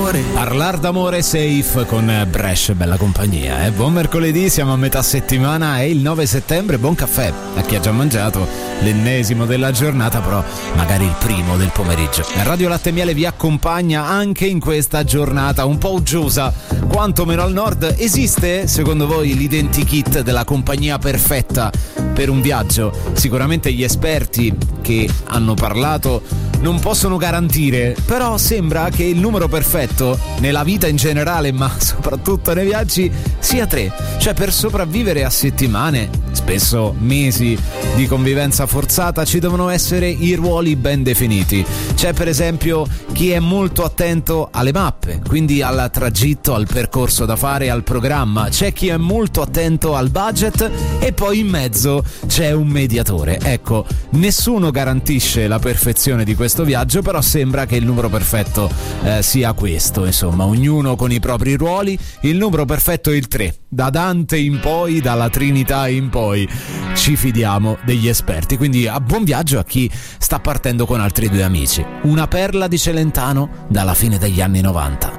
Parlar d'amore safe con Brescia, bella compagnia, eh? Buon mercoledì, siamo a metà settimana, è il 9 settembre, buon caffè a chi ha già mangiato l'ennesimo della giornata, però magari il primo del pomeriggio. Radio Latte e Miele vi accompagna anche in questa giornata un po' uggiosa, quantomeno al nord. Esiste, secondo voi, l'identikit della compagnia perfetta per un viaggio? Sicuramente gli esperti che hanno parlato non possono garantire, però sembra che il numero perfetto nella vita in generale, ma soprattutto nei viaggi, sia 3. Cioè, per sopravvivere a settimane, spesso mesi di convivenza forzata, ci devono essere i ruoli ben definiti. C'è per esempio chi è molto attento alle mappe, quindi al tragitto, al percorso da fare, al programma. C'è chi è molto attento al budget e poi in mezzo c'è un mediatore. Ecco, nessuno garantisce la perfezione di questo viaggio, però sembra che il numero perfetto sia questo, insomma, ognuno con i propri ruoli. Il numero perfetto è il 3, da Dante in poi, dalla Trinità in poi. Ci fidiamo degli esperti, quindi a buon viaggio a chi sta partendo con altri 2 amici. Una perla di Celentano dalla fine degli anni 90.